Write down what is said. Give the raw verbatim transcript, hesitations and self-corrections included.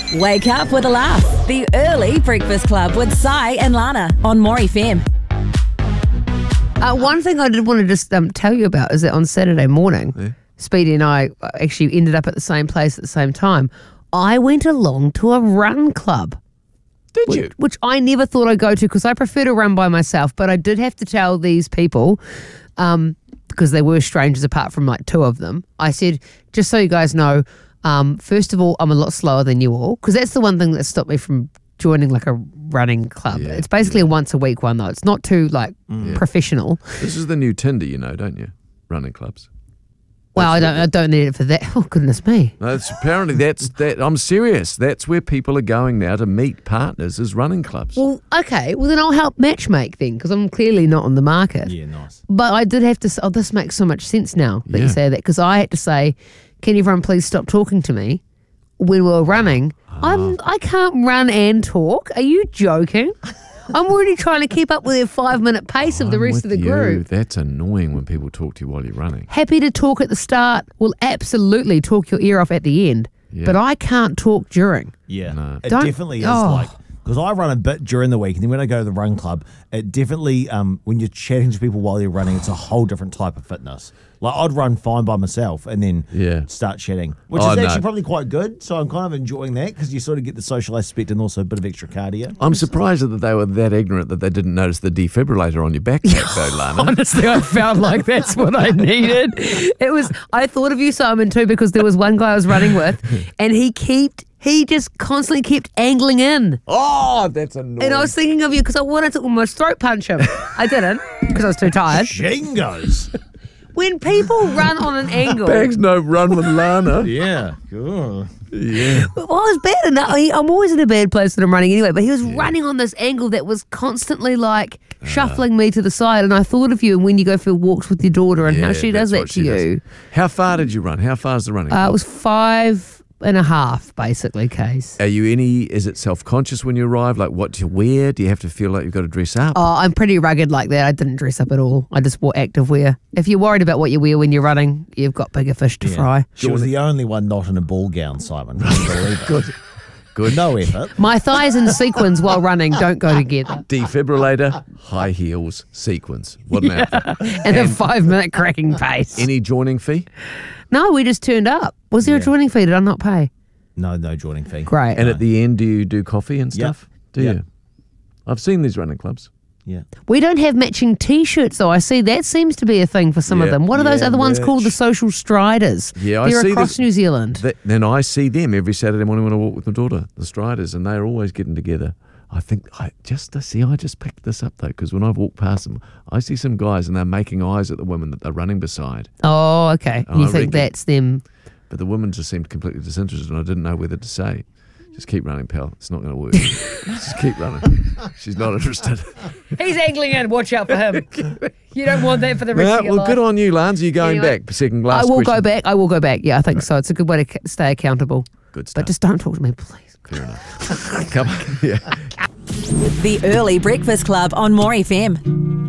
Wake up with a laugh. The Early Breakfast Club with Sai and Lana on More F M. Uh, one thing I did want to just um, tell you about is that on Saturday morning, Yeah. Speedy and I actually ended up at the same place at the same time. I went along to a run club. Did which, you? Which I never thought I'd go to because I prefer to run by myself. But I did have to tell these people, um, because they were strangers apart from like two of them, I said, just so you guys know, um, first of all, I'm a lot slower than you all, because that's the one thing that stopped me from joining like a running club. Yeah, it's basically a once a week one though. It's not too like professional. This is the new Tinder, you know, don't you? Running clubs. Well, I That's don't. I don't need it for that. Oh goodness me! No, it's apparently that's that. I'm serious. That's where people are going now to meet partners, is running clubs. Well, okay. Well, then I'll help matchmake then, because I'm clearly not on the market. Yeah, nice. But I did have to. s- Oh, this makes so much sense now that you Yeah. say that, because I had to say, "Can everyone please stop talking to me when we were running?" I'm. I can't run and talk. Are you joking? I'm already trying to keep up with their five minute pace of the I'm rest with of the you. group. That's annoying when people talk to you while you're running. Happy to talk at the start. Will absolutely talk your ear off at the end. Yeah. But I can't talk during. Yeah, No. it Don't- definitely is oh. like, because I run a bit during the week, and then when I go to the run club, it definitely, um, when you're chatting to people while you're running, it's a whole different type of fitness. Like, I'd run fine by myself and then Yeah. start chatting, which Oh, is no. actually probably quite good. So I'm kind of enjoying that because you sort of get the social aspect and also a bit of extra cardio. I'm surprised that they were that ignorant that they didn't notice the defibrillator on your backpack, though, Lana. Honestly, I felt like that's what I needed. It was. I thought of you, Simon, too, because there was one guy I was running with, and he kept. He just constantly kept angling in. Oh, that's annoying. And I was thinking of you because I wanted to almost throat punch him. I didn't because I was too tired. Jingos. When people run on an angle, Bags no run with Lana. Yeah. Cool. Yeah. well, I was bad enough. I- I'm always in a bad place when I'm running anyway, but he was running on this angle that was constantly like shuffling me to the side. And I thought of you and when you go for walks with your daughter and how Yeah, she does that's that what to she does. you. How far did you run? How far is the running? Uh, it club? was five and a half, basically, Case. Are you any, is it self-conscious when you arrive? Like what do you wear? Do you have to feel like you've got to dress up? Oh, I'm pretty rugged like that. I didn't dress up at all. I just wore active wear. If you're worried about what you wear when you're running, you've got bigger fish to fry. She was the only one not in a ball gown, Simon. Can you believe it? Good. Good. No effort. My thighs and sequins while running don't go together. Defibrillator, high heels, sequence. What an outfit. And, a five minute cracking pace. Any joining fee? No, we just turned up. Was there a Yeah. joining fee? Did I not pay? No, no joining fee. Great. And at the end, do you do coffee and Yep. stuff? Do Yep. you? I've seen these running clubs. Yeah. We don't have matching T-shirts, though. I see that seems to be a thing for some of Yeah. them. What are those Yeah, other ones called? The merch. social striders. Yeah, I They're see across the- New Zealand. That, then I see them every Saturday morning when I walk with my daughter, the Striders, and they're always getting together. I think I just I see I just picked this up though because when I've walked past them, I see some guys and they're making eyes at the women that they're running beside. Oh, okay. Oh, you I think reckon- that's them? But the women just seemed completely disinterested, and I didn't know whether to say, "Just keep running, pal. It's not going to work. Just keep running." She's not interested. He's angling in. Watch out for him. You don't want that for the rest Yeah, of your well, life. good on you, Lance. Are you going Anyway, back? Second I last will question. go back. I will go back. Yeah, I think so. It's a good way to ca- stay accountable. Good stuff. But just don't talk to me, please. Fair enough. Come on. Yeah. The Early Breakfast Club on More F M.